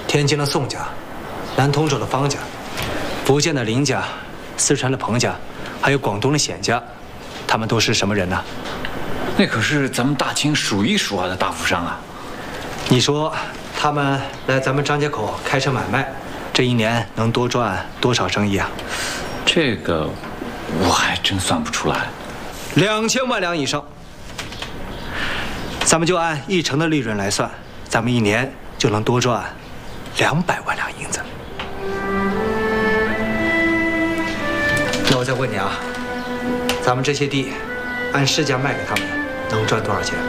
天津的宋家，南通州的方家，福建的林家，四川的彭家，还有广东的显家，他们都是什么人呢？ 那可是咱们大清数一数二的大富商啊！ 你说他们来咱们张家口开设买卖，这一年能多赚多少生意啊？ 这个我还真算不出来。 2000万两以上，咱们就按1成的利润来算，咱们一年就能多赚200万两银子。那我再问你啊，咱们这些地按市价卖给他们，能赚多少钱？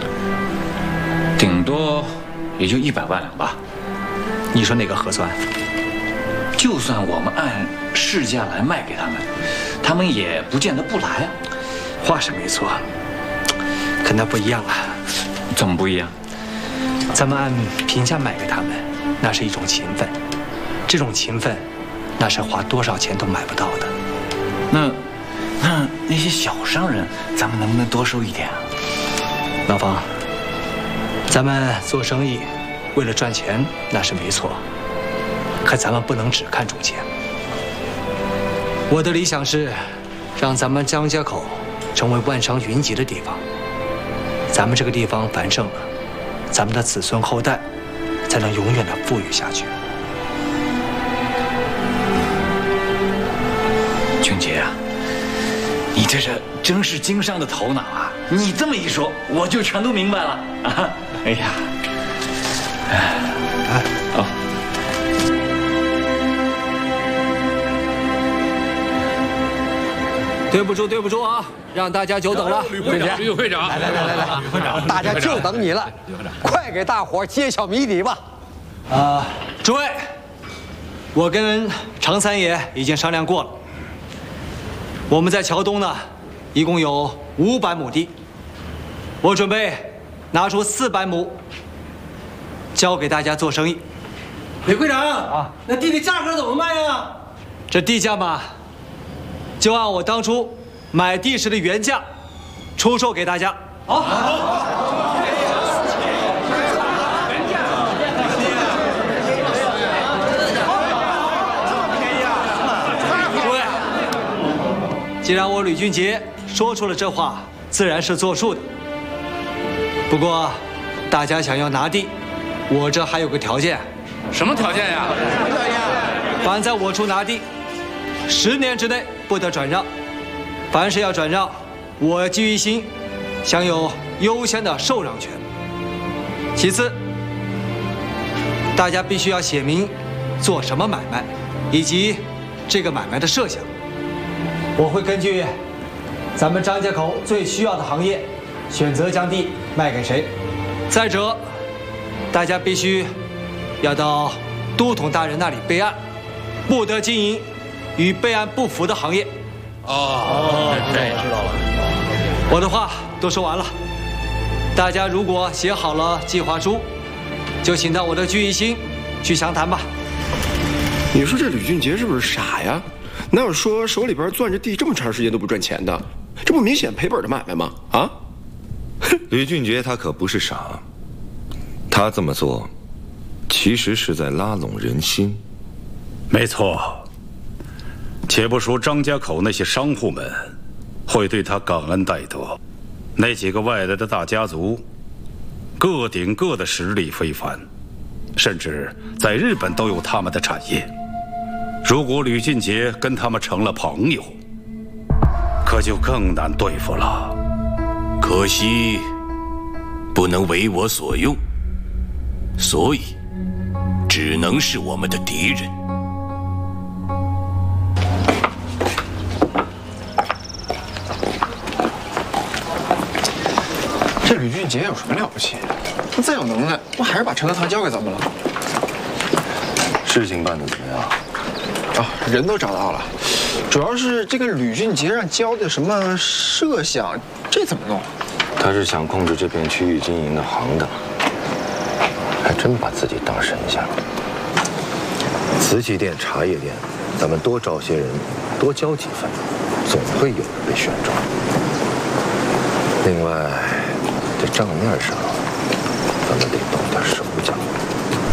顶多也就100万两吧。 你说哪个合算？ 就算我们按市价来卖给他们，他们也不见得不来啊。 话是没错，可那不一样啊。 怎么不一样？ 咱们按平价卖给他们，那是一种情分，这种情分，那是花多少钱都买不到的。 那些小商人，咱们能不能多收一点啊？ 老方，咱们做生意，为了赚钱那是没错，可咱们不能只看重钱。我的理想是，让咱们张家口成为万商云集的地方。咱们这个地方繁盛了，咱们的子孙后代才能永远的富裕下去。 俊杰啊，你这是真是经商的头脑啊！你这么一说，我就全都明白了啊！哎呀，好。 对不住啊，让大家久等了。 吕会长， 来，吕会长，大家就等你了，快给大伙揭晓谜底吧。 诸位，我跟常三爷已经商量过了，我们在桥东呢，一共有500亩地，我准备拿出400亩交给大家做生意。 李会长啊，那地的价格怎么卖呀？ 这地价嘛，就按我当初买地时的原价出售给大家。好。各位，既然我吕俊杰说出了这话，自然是作数的。不过，大家想要拿地，我这还有个条件。 什么条件呀？ 凡在我处拿地，10年之内不得转让。凡是要转让，我季玉新享有优先的受让权。其次，大家必须要写明做什么买卖，以及这个买卖的设想。我会根据咱们张家口最需要的行业，选择将地卖给谁。再者，大家必须要到都统大人那里备案，不得经营与备案不符的行业。 知道了。 我的话都说完了，大家如果写好了计划书，就请到我的聚义兴去详谈吧。 你说这吕俊杰是不是傻呀？哪有说手里边攥着地这么长时间都不赚钱的？这不明显赔本的买卖吗？啊！ 吕俊杰他可不是傻，他这么做，其实是在拉拢人心。 没错。且不说张家口那些商户们会对他感恩戴德，那几个外来的大家族，个顶个的实力非凡，甚至在日本都有他们的产业。如果吕俊杰跟他们成了朋友，可就更难对付了。 可惜不能为我所用，所以只能是我们的敌人。 这吕俊杰有什么了不起？他再有能耐，不还是把陈德堂交给咱们了？ 事情办得怎么样？ 人都找到了，主要是这个吕俊杰让交的什么设想，这怎么弄？ 他是想控制这片区域经营的行当，还真把自己当神仙了。瓷器店、茶叶店，咱们多招些人，多交几份，总会有人被选中。另外，这账面上，咱们得